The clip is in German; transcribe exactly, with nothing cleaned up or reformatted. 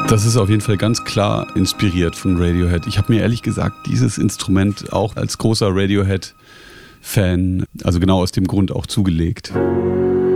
Das ist auf jeden Fall ganz klar inspiriert von Radiohead. Ich habe mir ehrlich gesagt dieses Instrument auch als großer Radiohead-Fan, also genau aus dem Grund auch zugelegt.